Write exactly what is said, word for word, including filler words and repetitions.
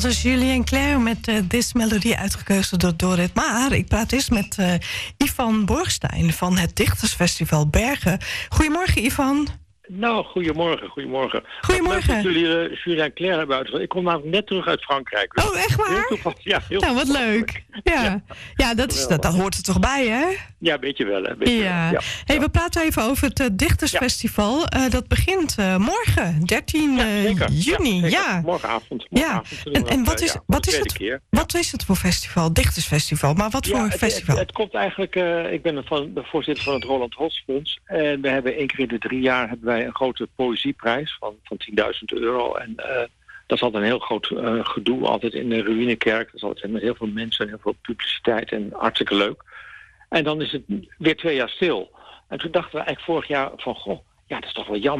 Dat is Julien Clerc met uh, This Melody, uitgekozen door Dorrit. Maar ik praat eerst met uh, Ivan Borgstein van het Dichtersfestival Bergen. Goedemorgen, Ivan. Nou, goedemorgen, goedemorgen. Goedemorgen. Wat leuk dat jullie uh, Julien Clerc hebben uitgezocht. Ik kom namelijk net terug uit Frankrijk. Dus oh, echt waar? Ja, heel nou, wat leuk. Ja, ja. ja dat, is, dat, dat hoort er toch bij, hè? Ja, weet je wel. Hè? Beetje ja. wel. Ja. Hey, we praten even over het uh, Dichtersfestival. Ja. Uh, dat begint uh, morgen, dertien juni. Ja, ja. Morgenavond. morgenavond ja. En, en wat is, uh, ja, wat, is het, keer. wat is het voor festival? Dichtersfestival, maar wat ja, voor het, festival? Het, het komt eigenlijk... Uh, ik ben van, de voorzitter van het Roland Hosfonds. En we hebben één keer in de drie jaar hebben wij een grote poëzieprijs van, van tienduizend euro. En uh, dat is altijd een heel groot uh, gedoe, altijd in de Ruïnekerk. Dat is altijd met heel veel mensen en heel veel publiciteit en hartstikke leuk. En dan is het weer twee jaar stil. En toen dachten we eigenlijk vorig jaar van, goh, ja, dat is toch wel jammer.